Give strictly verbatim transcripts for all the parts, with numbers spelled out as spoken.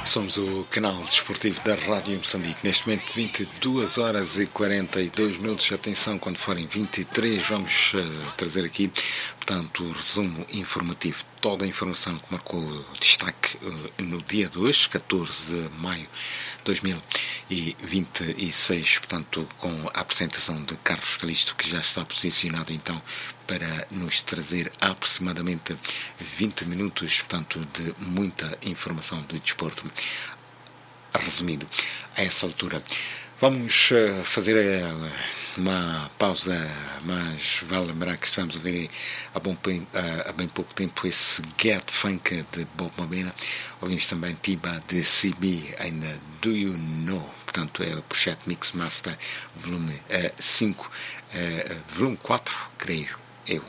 Somos o canal desportivo da Rádio Moçambique. Neste momento, vinte e duas horas e quarenta e dois minutos. Atenção, quando forem vinte e três, vamos uh, trazer aqui, portanto, o resumo informativo. Toda a informação que marcou destaque uh, no dia de hoje, catorze de maio de dois mil e vinte e seis, portanto, com a apresentação de Carlos Calisto, que já está posicionado, então, para nos trazer aproximadamente vinte minutos, portanto, de muita informação do desporto. Resumido, a essa altura, vamos uh, fazer uh, uma pausa, mas vale lembrar que estamos a ver há, bom, uh, há bem pouco tempo esse Get Funk de Bob Mabena. Ouvimos também Tiba de C B, ainda Do You Know, portanto é o projeto Mix Master volume cinco, uh, uh, volume quatro, creio eu.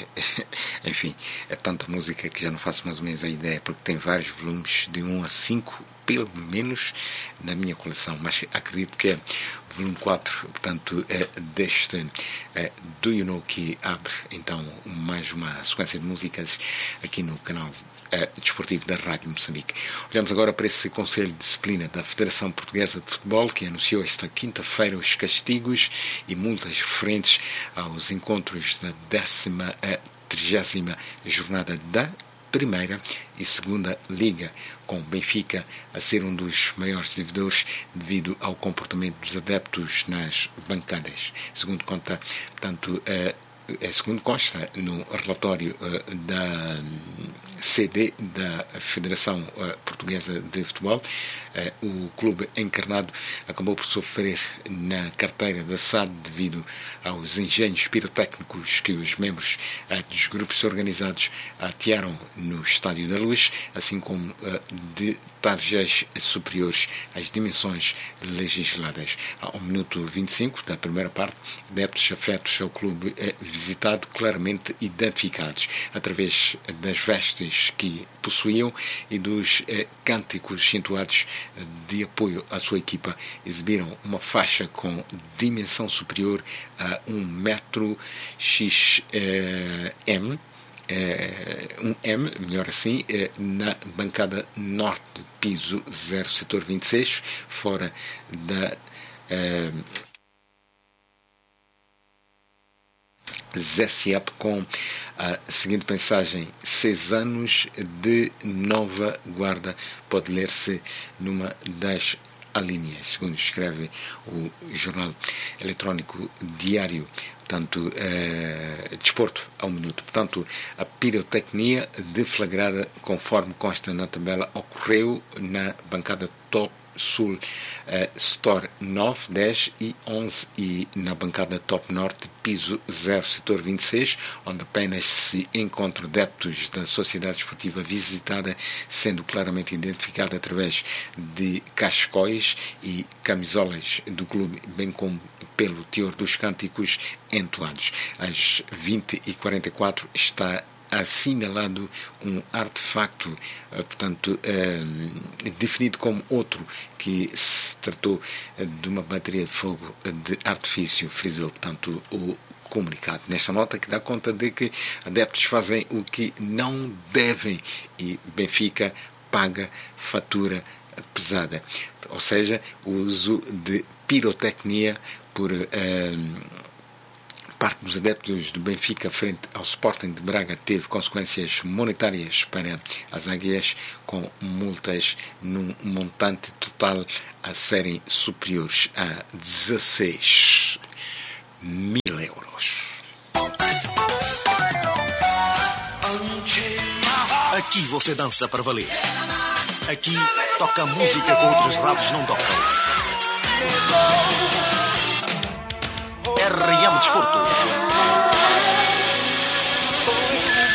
Enfim, é tanta música que já não faço mais ou menos a ideia, porque tem vários volumes de um a cinco, pelo menos na minha coleção, mas acredito que é volume quatro, portanto, é deste é, Do You Know, que abre então mais uma sequência de músicas aqui no canal é, desportivo da Rádio Moçambique. Olhamos agora para esse Conselho de Disciplina da Federação Portuguesa de Futebol, que anunciou esta quinta-feira os castigos e multas referentes aos encontros da décima a trigésima jornada da Primeira e Segunda Liga, com o Benfica a ser um dos maiores devedores devido ao comportamento dos adeptos nas bancadas. Segundo conta, portanto, é segundo consta no relatório uh, da C D, da Federação uh, Portuguesa de Futebol, uh, o clube encarnado acabou por sofrer na carteira da S A D devido aos engenhos pirotécnicos que os membros uh, dos grupos organizados atearam no Estádio da Luz, assim como uh, de tarjas superiores às dimensões legisladas. Ao minuto vinte e cinco da primeira parte, adeptos afetos ao clube uh, visitado claramente identificados através das vestes que possuíam e dos eh, cânticos entoados de apoio à sua equipa, exibiram uma faixa com dimensão superior a um metro x m, eh, um M, melhor assim, eh, na bancada norte, piso zero, setor vinte e seis, fora da eh, Z S E P, com a seguinte mensagem: seis anos de nova guarda, pode ler-se numa das alíneas, segundo escreve o jornal eletrónico diário, portanto, eh, desporto ao minuto. Portanto, a pirotecnia deflagrada, conforme consta na tabela, ocorreu na bancada top Sul, uh, Store nove, dez e onze, e na bancada Top Norte, piso zero, setor vinte e seis, onde apenas se encontram adeptos da Sociedade Esportiva visitada, sendo claramente identificada através de cascóis e camisolas do clube, bem como pelo teor dos cânticos entoados. Às vinte e quarenta e quatro está assinalado um artefacto, portanto, eh, definido como outro, que se tratou de uma bateria de fogo de artifício, frisou, portanto, o comunicado. Nesta nota, que dá conta de que adeptos fazem o que não devem e Benfica paga fatura pesada, ou seja, o uso de pirotecnia por eh, parte dos adeptos do Benfica frente ao Sporting de Braga teve consequências monetárias para as águias, com multas num montante total a serem superiores a dezesseis mil euros. Aqui você dança para valer. Aqui toca música que outras rádios não tocam. R M Desporto.